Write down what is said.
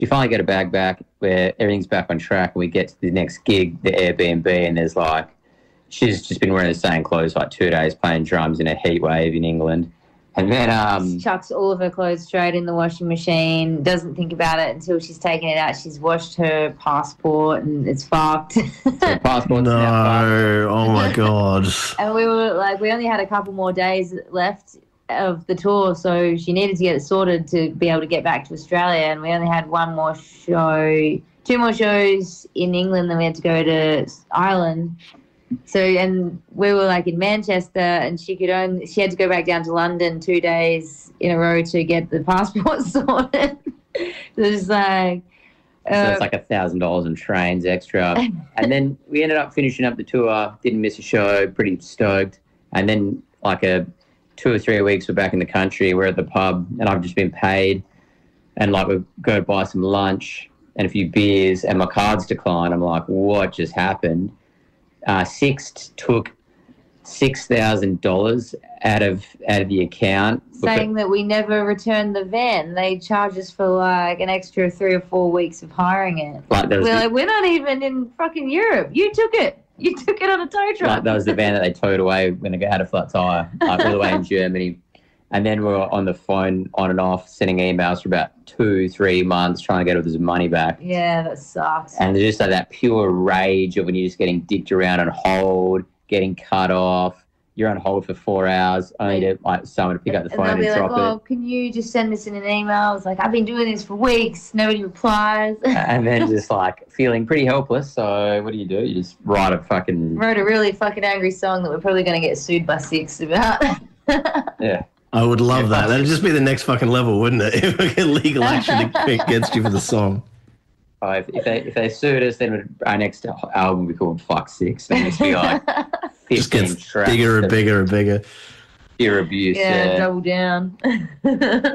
you finally get a bag back where everything's back on track, and we get to the next gig, the Airbnb, and there's like, she's just been wearing the same clothes like 2 days, playing drums in a heat wave in England. And then chucks all of her clothes straight in the washing machine, doesn't think about it until she's taken it out. She's washed her passport and it's fucked. so passport's now fucked. Oh my God. And we were like, we only had a couple more days left of the tour, so she needed to get it sorted to be able to get back to Australia. And we only had one more show, 2 more shows in England, then we had to go to Ireland. So, and we were like in Manchester, and she had to go back down to London 2 days in a row to get the passport sorted. It was like, so it's like $1,000 in trains extra. And then we ended up finishing up the tour, didn't miss a show, pretty stoked. And then like 2 or 3 weeks we're back in the country, we're at the pub, and I've just been paid, and like we go to buy some lunch and a few beers, and my card's declined. I'm like, what just happened? Sixt took $6,000 out of the account, saying that we never returned the van. They charge us for like an extra 3 or 4 weeks of hiring it. We're not even in fucking Europe. You took it. You took it on a tow truck. Like that was the van that they towed away when it had a flat tire, like all the way in Germany. And then we were on the phone on and off, sending emails for about 2-3 months, trying to get all this money back. Yeah, that sucks. And there's just like that pure rage of when you're just getting dicked around on hold, getting cut off. You're on hold for 4 hours, only to like someone to pick up the phone and drop it. Can you just send this in an email? It's like, I've been doing this for weeks. Nobody replies. And then just like feeling pretty helpless. So what do? You just write a really fucking angry song that we're probably going to get sued by Sixt about. Yeah. I would love that. That'd just be the next fucking level, wouldn't it? If we get legal action against you for the song. If they sued us, then our next album would be called Fuck Six. And it's be like 15 just gets tracks bigger and bigger and bigger. Pure abuse. Yeah, double down.